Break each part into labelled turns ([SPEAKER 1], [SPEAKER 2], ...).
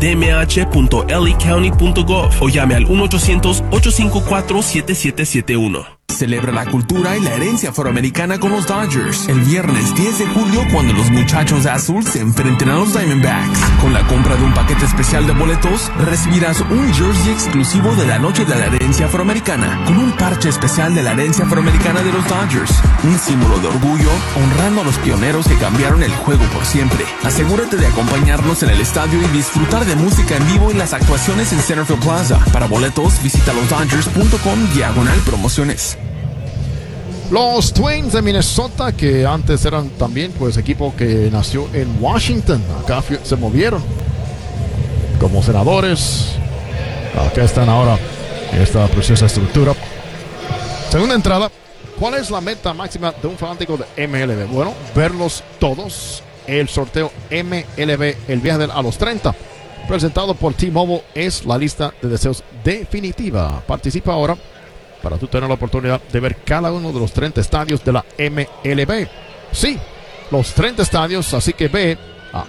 [SPEAKER 1] dmh.lacounty.gov o llame al 1-800-854-7771. Celebra la cultura y la herencia afroamericana con los Dodgers el viernes 10 de julio cuando los muchachos de azul se enfrenten a los Diamondbacks. Con la compra de un paquete especial de boletos, recibirás un jersey exclusivo de la noche de la herencia afroamericana con un parche especial de la herencia afroamericana de los Dodgers, un símbolo de orgullo honrando a los pioneros que cambiaron el juego por siempre. Asegúrate de acompañarnos en el estadio y disfrutar de música en vivo y las actuaciones en Centerfield Plaza. Para boletos, visita losdodgers.com/promociones.
[SPEAKER 2] Los Twins de Minnesota, que antes eran también pues equipo que nació en Washington, acá se movieron como senadores. Acá están ahora en esta preciosa estructura. Segunda entrada. ¿Cuál es la meta máxima de un fanático de MLB? Bueno, verlos todos. El sorteo MLB, el viaje a los 30, presentado por T-Mobile, es la lista de deseos definitiva. Participa ahora para tú tener la oportunidad de ver cada uno de los 30 estadios de la MLB. Sí, los 30 estadios, así que ve a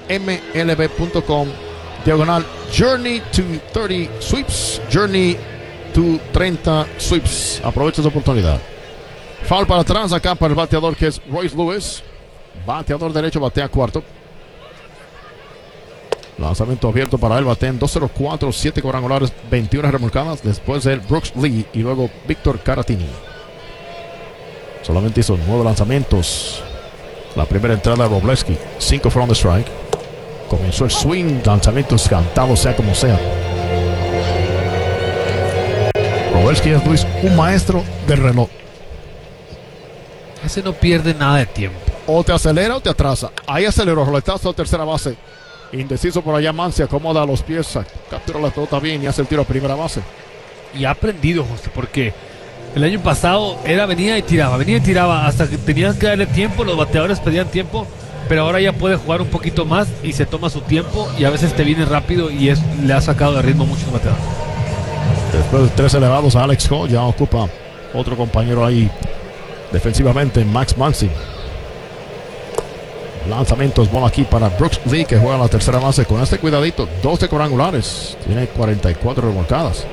[SPEAKER 2] mlb.com/Journey to 30 Sweeps. Journey to 30 Sweeps. Aprovecha esa oportunidad. Foul para atrás acá para el bateador que es Royce Lewis. Bateador derecho, batea cuarto. Lanzamiento abierto para él, batea en 2-0-4, 7 cuadrangulares, 21 remolcadas. Después de él, Brooks Lee y luego Víctor Caratini. Solamente hizo 9 lanzamientos. La primera entrada de Wroblewski, 5 fueron de strike. Comenzó el swing, lanzamientos cantados, sea como sea. Wroblewski es, Luis, un maestro del reloj.
[SPEAKER 3] Ese no pierde nada de tiempo.
[SPEAKER 2] O te acelera o te atrasa. Ahí aceleró, roletazo a tercera base. Indeciso por allá, Mansi acomoda los pies, captura la pelota bien y hace el tiro a primera base.
[SPEAKER 3] Y ha aprendido, José, porque el año pasado venía y tiraba hasta que tenían que darle tiempo, los bateadores pedían tiempo, pero ahora ya puede jugar un poquito más y se toma su tiempo y a veces te viene rápido y le ha sacado de ritmo muchos bateadores.
[SPEAKER 2] Después de 3 elevados a Alex Cole, ya ocupa otro compañero ahí defensivamente, Max Muncy. Lanzamientos, bola aquí para Brooks Lee, que juega en la tercera base. Con este cuidadito, 12 cuadrangulares, tiene 44 remolcadas.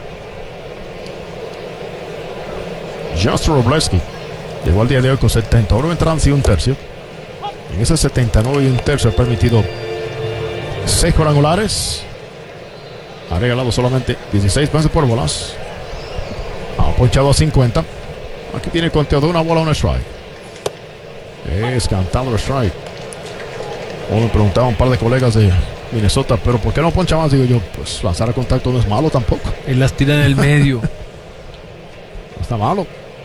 [SPEAKER 2] Justin Wroblewski llegó al día de hoy con 71 entradas y un tercio. En ese 79 y un tercio ha permitido 6 cuadrangulares. Ha regalado solamente 16 bases por bolas. Ha ponchado a 50. Aquí tiene conteo de una bola, un strike. Es cantado el strike. O me preguntaba un par de colegas de Minnesota, pero ¿por qué no poncha más? Digo yo, pues lanzar a contacto no es malo tampoco.
[SPEAKER 3] Él las tira en el medio.
[SPEAKER 2] No está malo.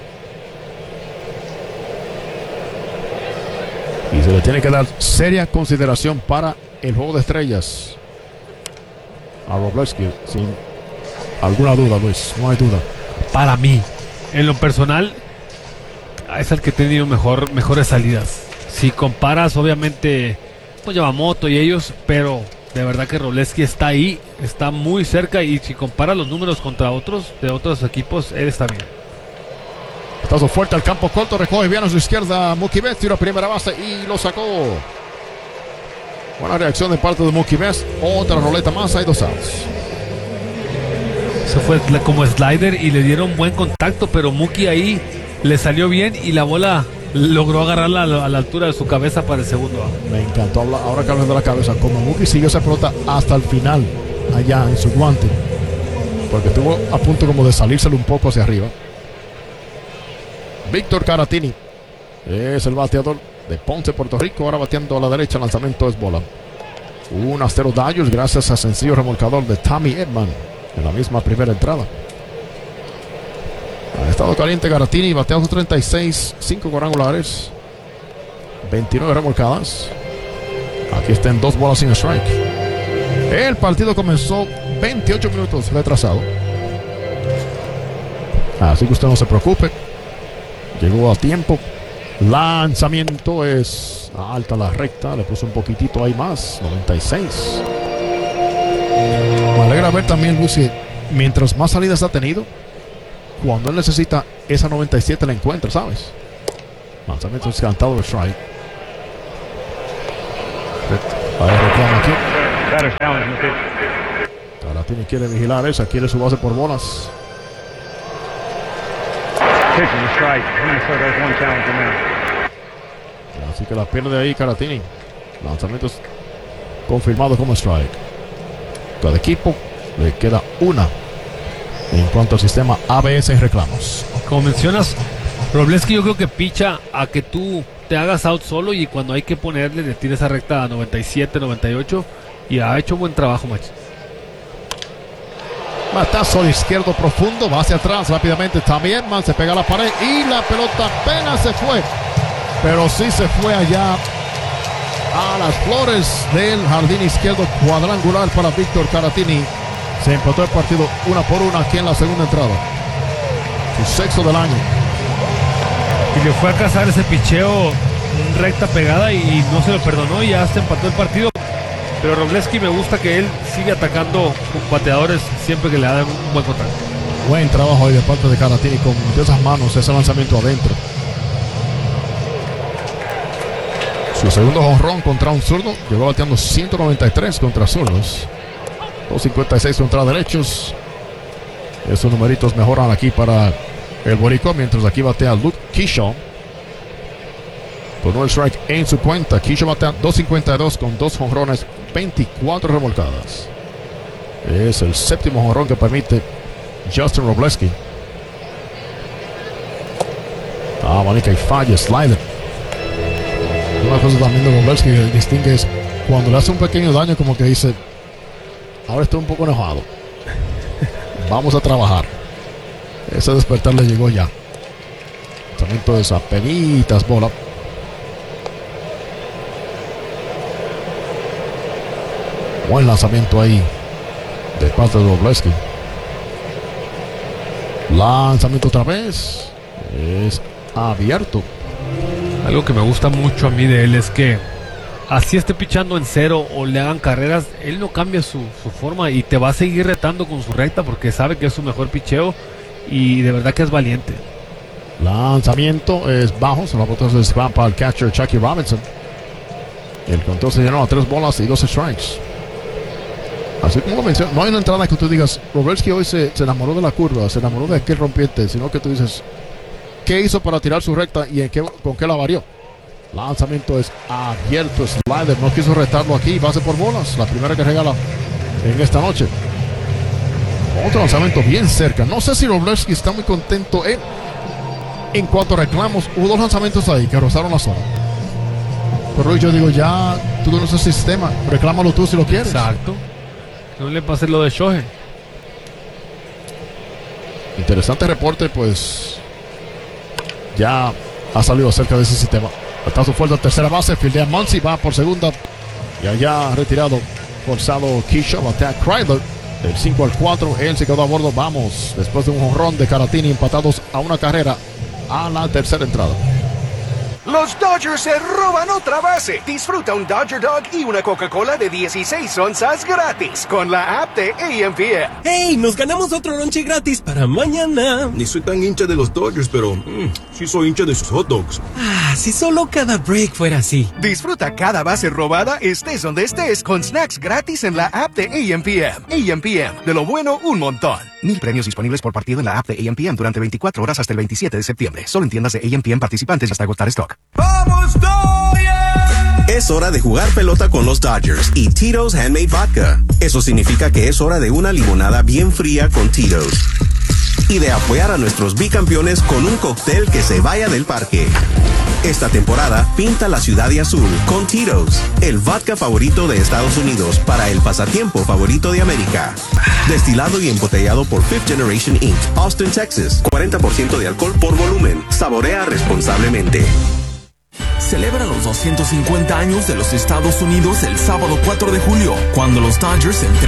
[SPEAKER 2] Y se le tiene que dar seria consideración para el juego de estrellas a Wroblewski, sin alguna duda, Luis, no hay duda.
[SPEAKER 3] Para mí, en lo personal, es el que ha tenido mejores salidas. Si comparas, obviamente, pues Yamamoto y ellos, pero de verdad que Wroblewski está ahí, está muy cerca, y si comparas los números contra otros de otros equipos, él está bien.
[SPEAKER 2] Paso fuerte al campo corto, recoge bien a su izquierda Mookie Betts, tiro a primera base y lo sacó. Buena reacción de parte de Mookie Betts. Otra roleta más, hay 2 outs.
[SPEAKER 3] Eso fue como slider y le dieron buen contacto, pero Mookie ahí le salió bien y la bola logró agarrarla a la altura de su cabeza para el segundo out.
[SPEAKER 2] Me encantó ahora que hablan de la cabeza, como Mookie siguió esa pelota hasta el final, allá en su guante, porque estuvo a punto como de salírselo un poco hacia arriba. Víctor Caratini es el bateador de Ponce, Puerto Rico, ahora bateando a la derecha. Lanzamiento es bola. 1-0 Dodgers gracias a sencillo remolcador de Tommy Edman en la misma primera entrada. Ha estado caliente Caratini, bateando 36, 5 cuadrangulares, 29 remolcadas. Aquí está en 2 bolas sin strike. El partido comenzó 28 minutos retrasado, así que usted no se preocupe, llegó a tiempo. Lanzamiento es alta la recta, le puso un poquitito ahí más, 96. Me alegra ver también, Lucy, mientras más salidas ha tenido, cuando él necesita esa 97 la encuentra, ¿sabes? Lanzamiento descantado de strike. Ahí reclama aquí. Caratini quiere vigilar esa, quiere su base por bolas. Así que la pierde ahí Caratini. Lanzamientos confirmados como strike. Cada equipo le queda una en cuanto al sistema ABS en reclamos.
[SPEAKER 3] Como mencionas, Wroblewski yo creo que picha a que tú te hagas out solo y cuando hay que ponerle le tires esa recta a 97, 98 y ha hecho buen trabajo, macho.
[SPEAKER 2] Batazo izquierdo profundo, va hacia atrás rápidamente también, man, se pega a la pared y la pelota apenas se fue, pero sí se fue allá a las flores del jardín izquierdo, cuadrangular para Víctor Caratini. Se empató el partido 1-1 aquí en la segunda entrada, su sexto del año.
[SPEAKER 3] Y le fue a cazar ese picheo recta pegada y no se lo perdonó y ya se empató el partido. Pero Wroblewski me gusta que él sigue atacando con bateadores siempre que le hagan un buen contacto.
[SPEAKER 2] Buen trabajo hoy de parte de Caratini con esas manos, ese lanzamiento adentro. Su segundo jonrón contra un zurdo, llegó bateando 193 contra zurdos, 256 contra derechos. Esos numeritos mejoran aquí para el boricua, mientras aquí batea Luke Kershaw. Con un strike en su cuenta, Kershaw batea 252 con 2 jonrones, 24 remolcadas. Es el séptimo jonrón que permite Justin Wroblewski. Manica y falla, slider. Una cosa también de Wroblewski que distingue es cuando le hace un pequeño daño, como que dice: ahora estoy un poco enojado, vamos a trabajar. Ese despertar le llegó ya. Lanzamiento de esas penitas bola. Buen lanzamiento ahí de parte de Wroblewski. Lanzamiento otra vez. Es abierto.
[SPEAKER 3] Algo que me gusta mucho a mí de él es que así esté pichando en cero o le hagan carreras, él no cambia su forma y te va a seguir retando con su recta porque sabe que es su mejor picheo y de verdad que es valiente.
[SPEAKER 2] Lanzamiento es bajo, se la bota de scrum para el catcher Chucky Robinson. El conteo se llenó a 3 bolas y 2 strikes. Así como lo mencioné, no hay una entrada que tú digas Wroblewski hoy se enamoró de la curva, se enamoró de aquel rompiente, sino que tú dices qué hizo para tirar su recta y con qué la varió. Lanzamiento es abierto, slider, no quiso retarlo aquí, base por bolas, la primera que regala en esta noche. Otro lanzamiento bien cerca, no sé si Wroblewski está muy contento en cuanto a reclamos. Hubo 2 lanzamientos ahí que rozaron la zona, pero yo digo, ya tú no ese sistema, reclámalo tú si lo quieres.
[SPEAKER 3] Exacto, no le pases lo de Shohei.
[SPEAKER 2] Interesante reporte, pues ya ha salido acerca de ese sistema. Batazo fuerte a tercera base, fildea Muncy, va por segunda y allá retirado, forzado Kershaw, batea Kreidler del 5-4, él se quedó a bordo. Vamos, después de un jonrón de Caratini, empatados a una carrera a la tercera entrada.
[SPEAKER 4] Los Dodgers se roban otra base. Disfruta un Dodger Dog y una Coca-Cola de 16 onzas gratis con la app de AMPM.
[SPEAKER 5] ¡Hey! Nos ganamos otro lonche gratis para mañana.
[SPEAKER 6] Ni soy tan hincha de los Dodgers, pero sí soy hincha de sus hot dogs.
[SPEAKER 5] Si solo cada break fuera así.
[SPEAKER 4] Disfruta cada base robada, estés donde estés, con snacks gratis en la app de AMPM. AMPM, de lo bueno, un montón. 1000 premios disponibles por partido en la app de AMPM durante 24 horas hasta el 27 de septiembre. Solo en tiendas de AMPM participantes hasta agotar stock.
[SPEAKER 6] ¡Vamos, Dodgers!
[SPEAKER 7] Es hora de jugar pelota con los Dodgers y Tito's Handmade Vodka. Eso significa que es hora de una limonada bien fría con Tito's. Y de apoyar a nuestros bicampeones con un cóctel que se vaya del parque. Esta temporada, pinta la ciudad de azul con Tito's, el vodka favorito de Estados Unidos para el pasatiempo favorito de América. Destilado y embotellado por Fifth Generation Inc., Austin, Texas. 40% de alcohol por volumen. Saborea responsablemente.
[SPEAKER 1] Celebra los 250 años de los Estados Unidos el sábado 4 de julio, cuando los Dodgers se